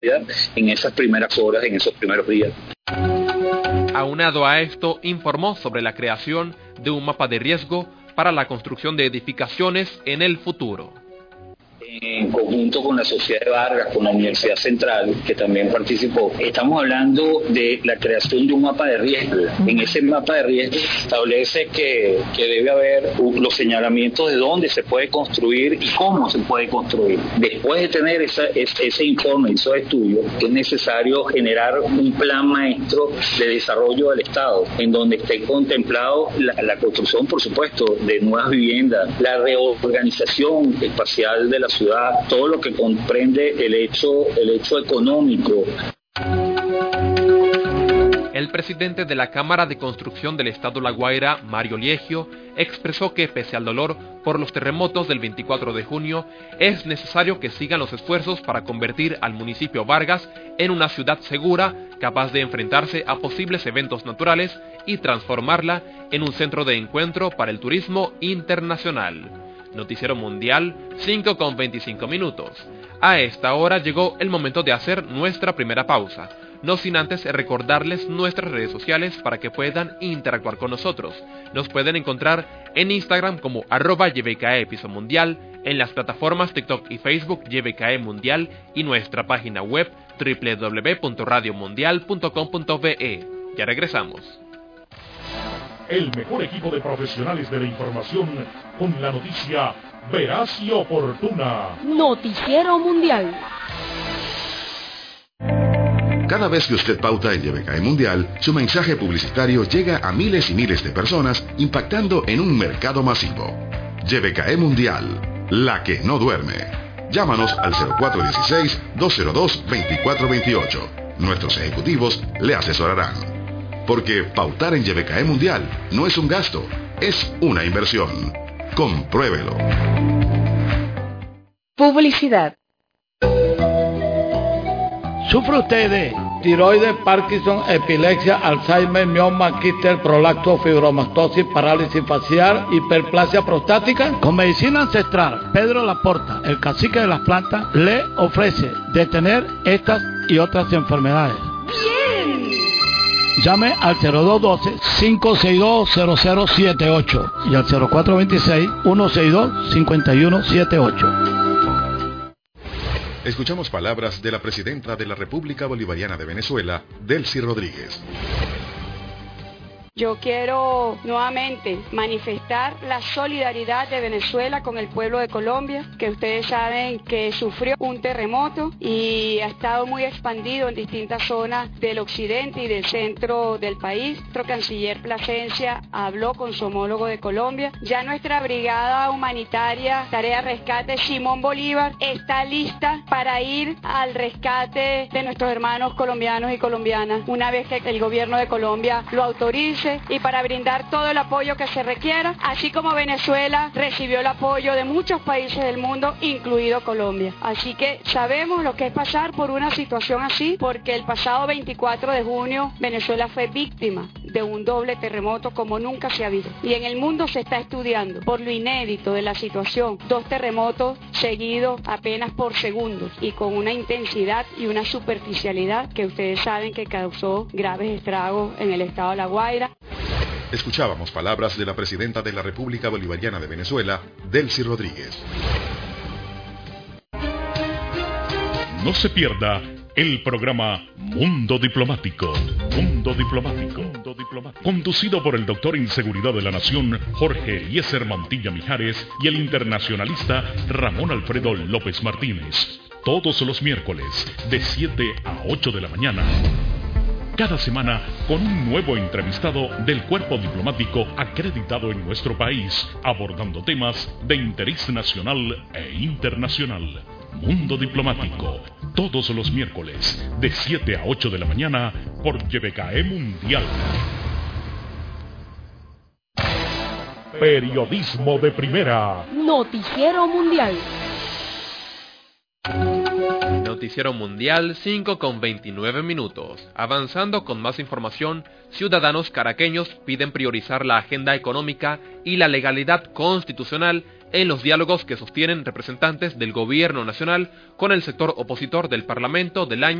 en esas primeras horas, en esos primeros días. Aunado a esto, informó sobre la creación de un mapa de riesgo para la construcción de edificaciones en el futuro. En conjunto con la Sociedad de Vargas, con la Universidad Central, que también participó, estamos hablando de la creación de un mapa de riesgo. En ese mapa de riesgo establece que debe haber los señalamientos de dónde se puede construir y cómo se puede construir. Después de tener ese informe, esos estudios, es necesario generar un plan maestro de desarrollo del Estado, en donde esté contemplado la construcción, por supuesto, de nuevas viviendas, la reorganización espacial de la ciudad, todo lo que comprende el hecho económico. El presidente de la Cámara de Construcción del Estado La Guaira, Mario Liegio, expresó que pese al dolor por los terremotos del 24 de junio, es necesario que sigan los esfuerzos para convertir al municipio Vargas en una ciudad segura, capaz de enfrentarse a posibles eventos naturales y transformarla en un centro de encuentro para el turismo internacional. Noticiero Mundial, 5:25. A esta hora llegó el momento de hacer nuestra primera pausa, no sin antes recordarles nuestras redes sociales para que puedan interactuar con nosotros. Nos pueden encontrar en Instagram como @YBKE_Mundial, en las plataformas TikTok y Facebook YBKE Mundial y nuestra página web www.radiomundial.com.be. Ya regresamos. El mejor equipo de profesionales de la información con la noticia veraz y oportuna. Noticiero Mundial. Cada vez que usted pauta en YBKE Mundial, su mensaje publicitario llega a miles y miles de personas, impactando en un mercado masivo. YBKE Mundial, la que no duerme. Llámanos al 0416-202-2428. Nuestros ejecutivos le asesorarán. Porque pautar en YBKE Mundial no es un gasto, es una inversión. Compruébelo. Publicidad. ¿Sufre usted de tiroides, Parkinson, epilepsia, Alzheimer, mioma, quiste, prolacto, fibromastosis, parálisis facial, hiperplasia prostática? Con medicina ancestral, Pedro Laporta, el cacique de las plantas, le ofrece detener estas y otras enfermedades. ¡Bien! Llame al 0212-562-0078 y al 0426-162-5178. Escuchamos palabras de la presidenta de la República Bolivariana de Venezuela, Delcy Rodríguez. Yo quiero nuevamente manifestar la solidaridad de Venezuela con el pueblo de Colombia, que ustedes saben que sufrió un terremoto y ha estado muy expandido en distintas zonas del occidente y del centro del país. Nuestro canciller Plasencia habló con su homólogo de Colombia. Ya nuestra brigada humanitaria, Tarea Rescate Simón Bolívar, está lista para ir al rescate de nuestros hermanos colombianos y colombianas, una vez que el gobierno de Colombia lo autorice, y para brindar todo el apoyo que se requiera, así como Venezuela recibió el apoyo de muchos países del mundo, incluido Colombia. Así que sabemos lo que es pasar por una situación así, porque el pasado 24 de junio Venezuela fue víctima de un doble terremoto como nunca se ha visto. Y en el mundo se está estudiando, por lo inédito de la situación, 2 terremotos seguidos apenas por segundos y con una intensidad y una superficialidad que ustedes saben que causó graves estragos en el estado de La Guaira. Escuchábamos palabras de la presidenta de la República Bolivariana de Venezuela, Delcy Rodríguez. No se pierda el programa Mundo Diplomático. Mundo Diplomático. Conducido por el doctor en Seguridad de la Nación, Jorge Eliezer Mantilla Mijares, y el internacionalista Ramón Alfredo López Martínez. Todos los miércoles, de 7 a 8 de la mañana. Cada semana con un nuevo entrevistado del cuerpo diplomático acreditado en nuestro país, abordando temas de interés nacional e internacional. Mundo Diplomático, todos los miércoles, de 7 a 8 de la mañana, por YBKE Mundial. Periodismo de primera. Noticiero Mundial. Noticiero Mundial, 5:29. Avanzando con más información, ciudadanos caraqueños piden priorizar la agenda económica y la legalidad constitucional en los diálogos que sostienen representantes del gobierno nacional con el sector opositor del Parlamento del año